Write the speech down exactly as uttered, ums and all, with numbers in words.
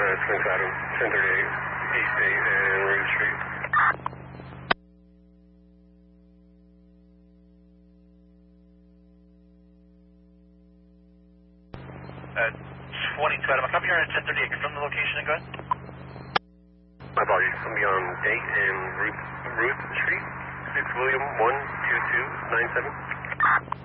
Twin Adam, ten thirty-eight, East eight and Root Street. Uh, twenty-two Adam, I'll copy you on ten thirty-eight. Confirm the location and go ahead. My apologies. I'm be on Date and Ruth, Ruth Street, six William one two two nine seven.